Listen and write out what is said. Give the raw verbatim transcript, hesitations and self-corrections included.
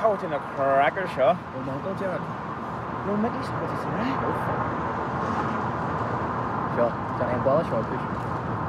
caught in a cracker seo. Bhfuil má dearg. No me is what is right. Seo, tá an bála seo tuis.